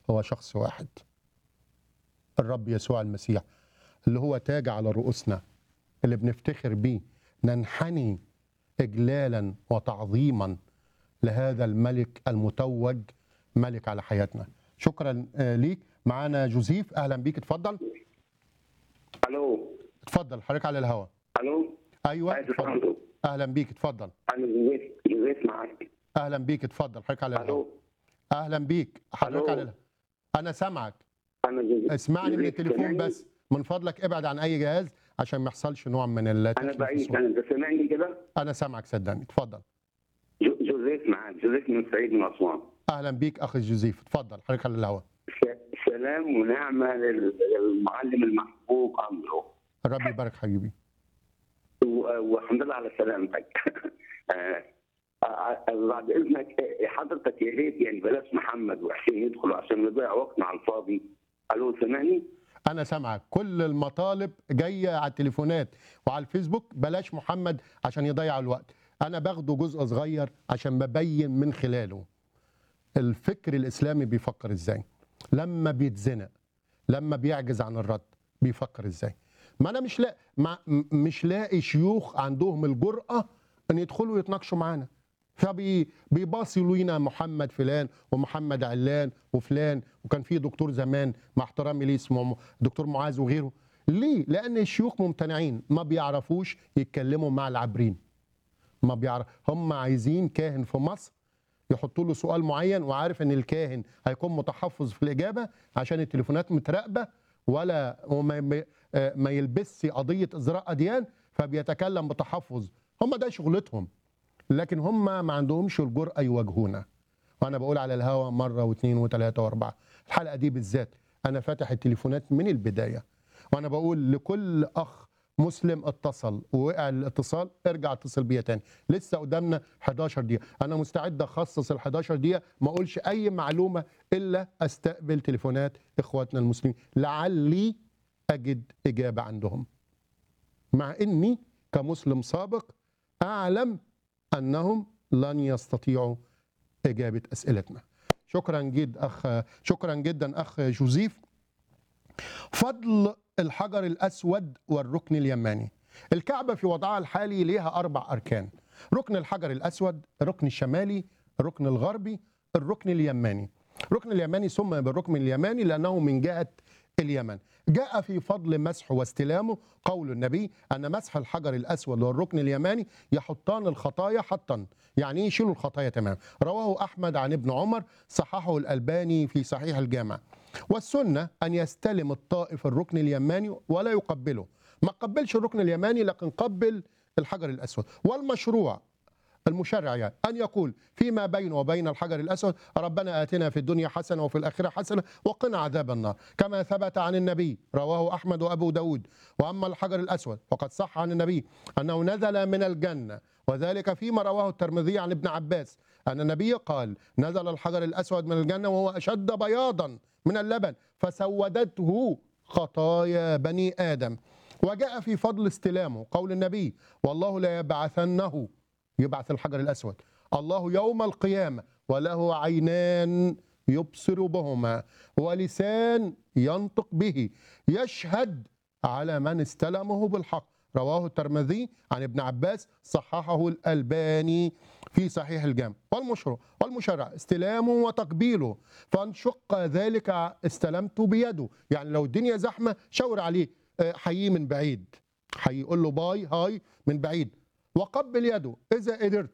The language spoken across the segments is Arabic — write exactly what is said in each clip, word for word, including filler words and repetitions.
هو شخص واحد، الرب يسوع المسيح، اللي هو تاج على رؤوسنا، اللي بنفتخر بيه، ننحني إجلالا وتعظيما لهذا الملك المتوج ملك على حياتنا. شكرا ليك. معانا جوزيف، أهلا بيك، اتفضل. الو اتفضل حضرتك على الهواء. الو ايوه اتفضل. اهلا بيك، اتفضل. انا جوزيف جوزيف معاك. اهلا بيك، اتفضل حضرتك على الهواء. الو اهلا بيك حضرتك على الهواء. انا سامعك. انا جوزيف. اسمعني من جوزيف التليفون سامعني؟ بس، من فضلك ابعد عن اي جهاز عشان ما يحصلش نوع من انا التشويش بعيد، بالصوت. انا انت سامعني كده؟ انا سامعك صدقني، اتفضل. جو- جوزيف معاك، جوزيف من سعيد من اسوان. اهلا بيك اخي جوزيف، اتفضل حضرتك على الهواء. س- سلام ونعمه لل- للمعلم المحبوب عمرو، الرب يبارك حبيبي. و- والحمد لله على سلامتك. آه، آه، آه، بعد اذنك آه، حضرتك يا ريت يعني بلاش محمد وحسين يدخلوا عشان نضيع وقتنا على الفاضي. الو سامعني؟ انا سامعك. كل المطالب جايه على التليفونات وعلى الفيسبوك، بلاش محمد عشان يضيع الوقت. انا باخده جزء صغير عشان ببين من خلاله الفكر الاسلامي بيفكر ازاي، لما بيتزنق، لما بيعجز عن الرد بيفكر ازاي. ما انا مش لا ما مش لاقي شيوخ عندهم الجرأة ان يدخلوا يتناقشوا معانا، فبيباصوا لينا محمد فلان ومحمد علان وفلان، وكان في دكتور زمان مع احترامي ليه اسمه دكتور معاذ وغيره. ليه؟ لان الشيوخ ممتنعين، ما بيعرفوش يتكلموا مع العابرين، ما بيعرف. هم عايزين كاهن في مصر يحطوا له سؤال معين وعارف ان الكاهن هيكون متحفظ في الاجابه عشان التليفونات متراقبه، ولا وما ما يلبسش قضيه ازراء اديان، فبيتكلم بتحفظ. هم ده شغلتهم، لكن هم ما عندهمش الجرأه يواجهونا. وانا بقول على الهوا مره واثنين وثلاثه واربعه. الحلقه دي بالذات انا فاتح التليفونات من البدايه، وانا بقول لكل اخ مسلم اتصل ووقع الاتصال ارجع اتصل بيا تاني. لسه قدامنا حداشر دقيقه، انا مستعد اخصص ال حداشر دقيقه ما اقولش اي معلومه الا استقبل تليفونات اخواتنا المسلمين لعلي اجد اجابه عندهم، مع اني كمسلم سابق اعلم انهم لن يستطيعوا اجابه اسئلتنا. شكرا جدا اخ شكرا جدا اخ جوزيف. فضل الحجر الأسود والركن اليماني. الكعبة في وضعها الحالي ليها أربع أركان: ركن الحجر الأسود، الركن الشمالي، الركن الغربي، الركن اليماني. الركن اليماني سمي بالركن اليماني لأنه من جهة اليمن. جاء في فضل مسحه واستلامه قول النبي أن مسح الحجر الأسود والركن اليماني يحطان الخطايا حطا، يعني يشيلوا الخطايا تمام. رواه أحمد عن ابن عمر، صححه الألباني في صحيح الجامع. والسنة أن يستلم الطائف الركن اليماني ولا يقبله، ما قبلش الركن اليماني لكن قبل الحجر الأسود. والمشروع المشرع يعني أن يقول فيما بينه وبين الحجر الأسود: ربنا آتنا في الدنيا حسنة وفي الآخرة حسنة وقنا عذاب النار، كما ثبت عن النبي رواه أحمد وأبو داود. وأما الحجر الأسود فقد صح عن النبي أنه نزل من الجنة، وذلك فيما رواه الترمذي عن ابن عباس أن النبي قال: نزل الحجر الأسود من الجنة وهو أشد بياضا من اللبن فسودته خطايا بني آدم. وجاء في فضل استلامه قول النبي: والله لا يبعثنه، يبعث الحجر الأسود الله يوم القيامة وله عينان يبصر بهما ولسان ينطق به يشهد على من استلمه بالحق. رواه الترمذي عن ابن عباس، صححه الألباني في صحيح الجامع. والمشروع والمشرع استلامه وتقبيله، فانشق ذلك استلمته بيده، يعني لو الدنيا زحمة شاور عليه، حييه من بعيد، حي يقول له باي هاي من بعيد، وقبل يده إذا قدرت،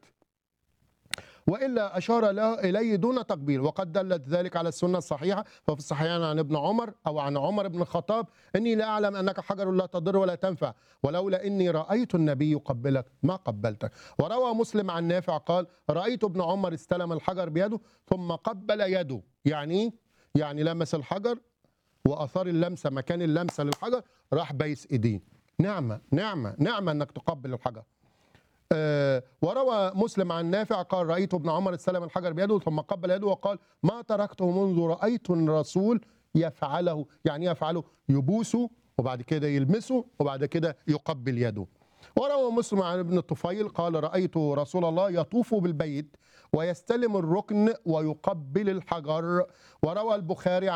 وإلا أشار له إليه دون تقبيل. وقد دلت ذلك على السنة الصحيحة، ففي الصحيحين عن ابن عمر أو عن عمر بن الخطاب: إني لا أعلم أنك حجر لا تضر ولا تنفع، ولولا إني رأيت النبي يقبلك ما قبلتك. وروى مسلم عن نافع قال: رأيت ابن عمر استلم الحجر بيده ثم قبل يده. يعني يعني لمس الحجر وأثار اللمسة مكان اللمسة للحجر راح بيس إيديه. نعمة نعمة نعمة أنك تقبل الحجر. آه وروى مسلم عن نافع قال: رأيت ابن عمر استلم الحجر بيده ثم قبل يده وقال: ما تركته منذ رأيت الرسول يفعله، يعني يفعله يبوسه وبعد كده يلمسه وبعد كده يقبل يده. وروى مسلم عن ابن الطفيل قال: رأيت رسول الله يطوف بالبيت ويستلم الركن ويقبل الحجر. وروى البخاري